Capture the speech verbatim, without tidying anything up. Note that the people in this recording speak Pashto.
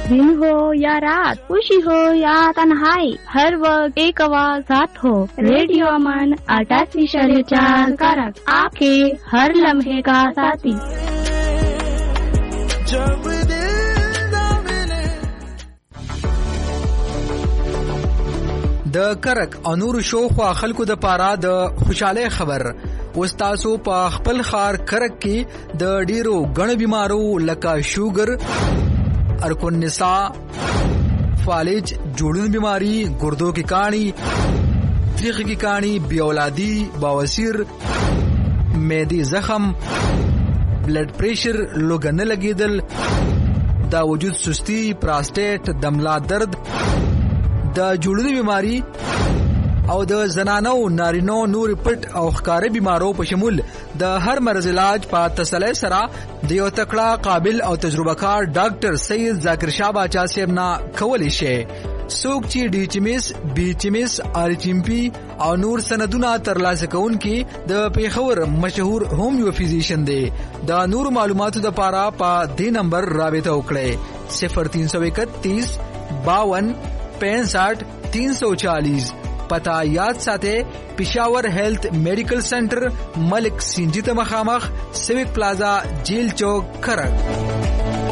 दिन हो या रात, खुशी हो या तन्हाई, हर वक्त एक आवाज साथ हो। रेडियो अमन अठासी शरीय चार कारक, आपके हर लम्हे का साथी। د کرک انور شو خو خلکو د پاره د خوشاله خبر وستاسو په خپل خار کرک کې د ډیرو غن بیمارو لکه شوګر، ارکون نساء، فالج، جوړون بیماری، ګردو کی کانی، تریخ کی کانی، بی اولادی، بواسیر، معدی زخم، بلڈ پریشر، لوګن لګیدل، دا وجود سستی، پراسټیټ، دملا درد، د جوړونی بیماری او د زنانو نارینو نور پټ او ښکارې بیمارو په شمول د هر مرض علاج په تسلی سره د یو تکړه قابل او تجربه کار ډاکټر سید ذاکر شاه باچا صاحب نه کولی شي. څوک چې ډي ایچ ایم ایس، بي ایچ ایم ایس، آر ایچ ایم پی او نور سندونه ترلاسه کوونکي د پیښور مشهور هومیو فزیشن دی. د نور معلوماتو د پاره په دې نمبر رابطه وکړئ صفر تین سو اکتیس باون پینسٹھ تین سو چالیس. پتا یاد ساته پشاور ہیلتھ میڈیکل سینٹر، ملک سنجیت مخامخ، سیوک پلازا، جیل چوک، کرک.